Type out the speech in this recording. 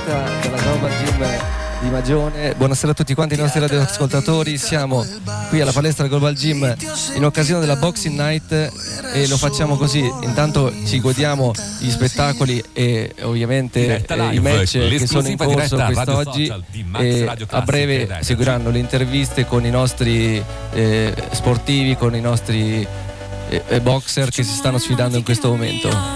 diretta dalla Global Gym di Magione. Buonasera a tutti quanti i nostri radioascoltatori. Siamo qui alla palestra Global Gym in occasione della Boxing Night e lo facciamo così. Intanto ci godiamo gli spettacoli e ovviamente i match che sono in corso quest'oggi, e a breve seguiranno le interviste con i nostri sportivi, con i nostri boxer che si stanno sfidando in questo momento.